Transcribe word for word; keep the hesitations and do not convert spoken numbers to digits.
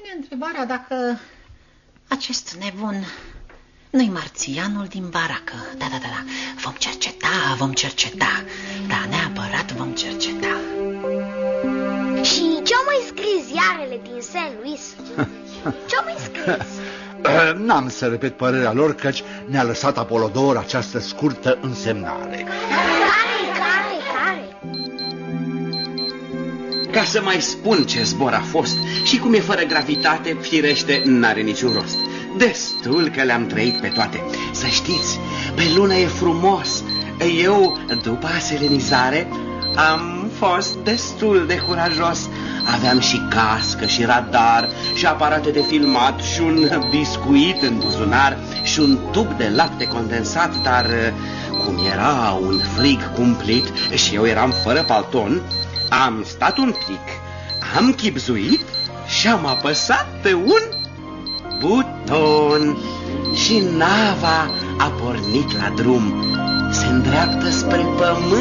pune întrebarea dacă acest nebun nu-i marțianul din baracă. Da, da, da, da. Vom cerceta, vom cerceta. Da, neapărat vom cerceta. Și ce-au mai scris ziarele din Saint Louis? Ce-au mai scris? N-am să repet părerea lor, căci ne-a lăsat Apolodor această scurtă însemnare. Care, care, care? Ca să mai spun ce zbor a fost și cum e fără gravitate, firește, n-are niciun rost. Destul că le-am trăit pe toate. Să știți, pe lună e frumos. Eu, după aselenizare, am fost destul de curajos. Aveam și cască și radar și aparate de filmat și un biscuit în buzunar și un tub de lapte condensat, dar cum era un frig cumplit și eu eram fără palton, am stat un pic, am chibzuit și am apăsat pe un buton și nava a pornit la drum. Se îndreaptă spre pământ.